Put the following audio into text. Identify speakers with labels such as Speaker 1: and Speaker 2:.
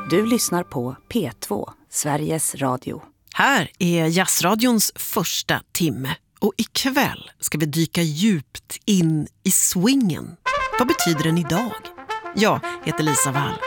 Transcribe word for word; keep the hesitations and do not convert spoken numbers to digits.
Speaker 1: Du lyssnar på P två, Sveriges Radio.
Speaker 2: Här är Jazzradions första timme och ikväll ska vi dyka djupt in i swingen. Vad betyder den idag? Jag heter Lisa Wall.